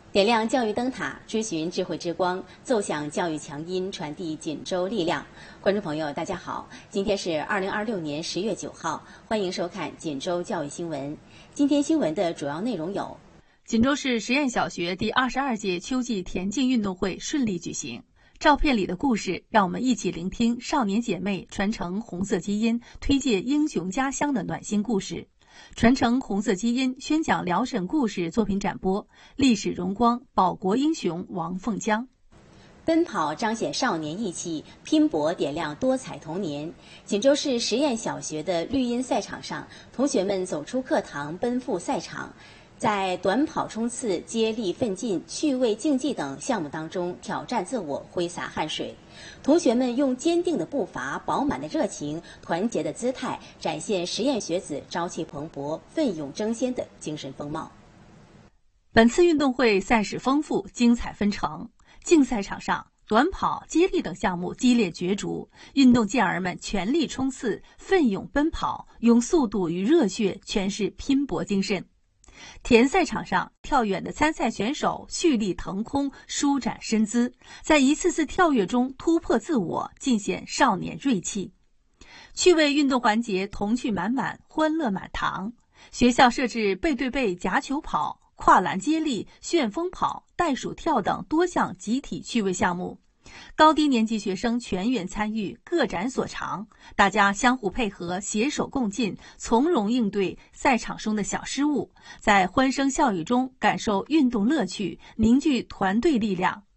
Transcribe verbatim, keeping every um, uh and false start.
点亮教育灯塔，追寻智慧之光，奏响教育强音，传递锦州力量。观众朋友，大家好，今天是二零二六年十月九号，欢迎收看锦州教育新闻。今天新闻的主要内容有： 锦州市实验小学第二十二届秋季田径运动会顺利举行。照片里的故事，让我们一起聆听少年姐妹传承红色基因、推介英雄家乡的暖心故事。传承红色基因，宣讲辽沈故事作品展播，历史荣光，保国英雄王凤江。 奔跑彰显少年义气，拼搏点亮多彩童年。锦州市实验小学的绿茵赛场上，同学们走出课堂，奔赴赛场，在短跑冲刺、接力奋进、趣味竞技等项目当中挑战自我，挥洒汗水。同学们用坚定的步伐、饱满的热情、团结的姿态，展现实验学子朝气蓬勃、奋勇争先的精神风貌。 本次运动会赛事丰富，精彩纷呈。竞赛场上，短跑、接力等项目激烈角逐，运动健儿们全力冲刺，奋勇奔跑，用速度与热血诠释拼搏精神。田赛场上，跳远的参赛选手蓄力腾空，舒展身姿，在一次次跳跃中突破自我，尽显少年锐气。趣味运动环节童趣满满，欢乐满堂。学校设置背对背夹球跑、跨栏接力、旋风跑、袋鼠跳等多项集体趣味项目。高低年级学生全员参与，各展所长，大家相互配合，携手共进，从容应对赛场中的小失误，在欢声笑语中感受运动乐趣，凝聚团队力量，